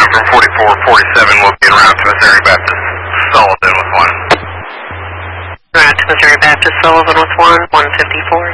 from 4447 will be en route to Missouri Baptist Sullivan with 1. Route to Missouri Baptist Sullivan with 1, 154.